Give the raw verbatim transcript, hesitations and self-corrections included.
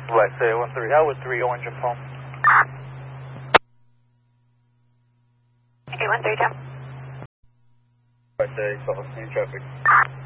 Black say one three, Howard three, Orange and Palm. eight one three, Tom. Black say, Salt Lake traffic.